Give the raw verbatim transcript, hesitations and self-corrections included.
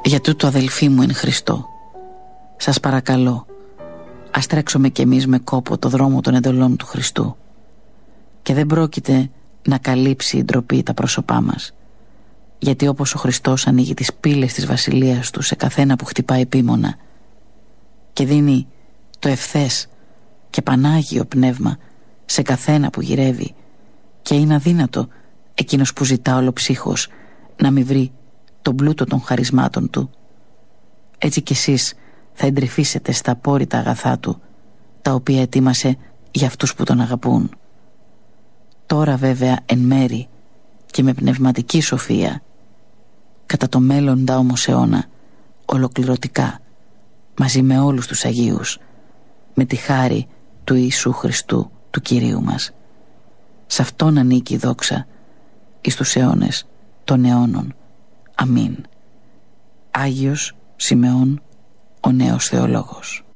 Για τούτο, αδελφοί μου εν Χριστώ, σας παρακαλώ, ας τρέξουμε κι εμείς με κόπο το δρόμο των εντολών του Χριστού. Και δεν πρόκειται να καλύψει η ντροπή τα πρόσωπά μας, γιατί όπως ο Χριστός ανοίγει τις πύλες της βασιλείας του σε καθένα που χτυπάει επίμονα και δίνει το ευθές και πανάγιο πνεύμα σε καθένα που γυρεύει, και είναι αδύνατο εκείνος που ζητά ολοψύχως να μην βρει τον πλούτο των χαρισμάτων του, έτσι κι εσείς θα εντρυφήσετε στα απόρριτα αγαθά του, τα οποία ετοίμασε για αυτούς που τον αγαπούν. Τώρα βέβαια εν μέρη και με πνευματική σοφία, κατά το μέλλοντα όμως αιώνα ολοκληρωτικά, μαζί με όλους τους Αγίους, με τη χάρη του Ιησού Χριστού του Κυρίου μας. Σ' Αυτόν ανήκει η δόξα εις τους αιώνες των αιώνων. Αμήν. Άγιος Σιμεών ο νέος θεολόγος.